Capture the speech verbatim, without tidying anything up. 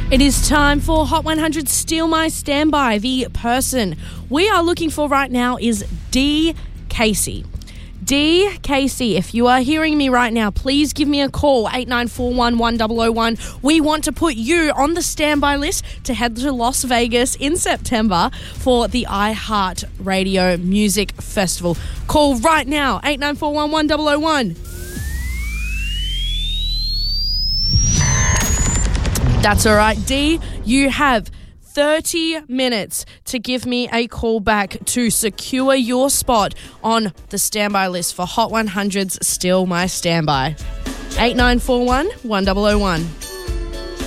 It is time for Hot one hundred Steal My Standby. The person we are looking for right now is D. Casey. D. Casey, if you are hearing me right now, please give me a call, eight nine four one, one zero zero one. We want to put you on the standby list to head to Las Vegas in September for the iHeart Radio Music Festival. Call right now, eight nine four one, one zero zero one. That's all right, D. You have thirty minutes to give me a call back to secure your spot on the standby list for Hot one hundred's Steal My Standby. eight nine four one, one zero zero one.